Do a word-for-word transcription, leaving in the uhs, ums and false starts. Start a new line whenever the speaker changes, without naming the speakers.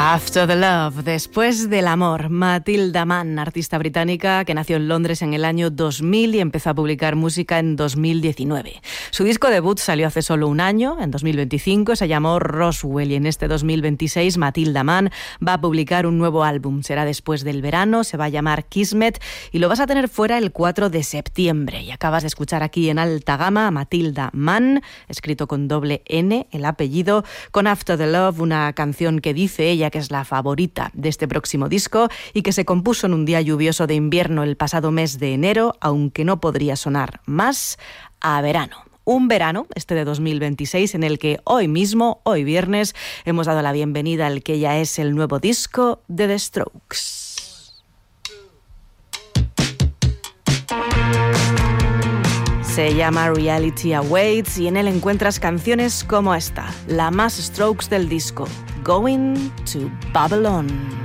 After the Love, después del amor. Matilda Mann, artista británica que nació en Londres en el año dos mil y empezó a publicar música en dos mil diecinueve. Su disco debut salió hace solo un año, en dos mil veinticinco, se llamó Roswell, y en este dos mil veintiséis Matilda Mann va a publicar un nuevo álbum. Será después del verano, se va a llamar Kismet y lo vas a tener fuera el cuatro de septiembre. Y acabas de escuchar aquí en alta gama a Matilda Mann, escrito con doble N, el apellido, con After the Love, una canción que dice ella que es la favorita de este próximo disco y que se compuso en un día lluvioso de invierno el pasado mes de enero, aunque no podría sonar más a verano. Un verano, este de dos mil veintiséis, en el que hoy mismo, hoy viernes, hemos dado la bienvenida al que ya es el nuevo disco de The Strokes. Se llama Reality Awaits y en él encuentras canciones como esta, la más Strokes del disco, Going to Babylon.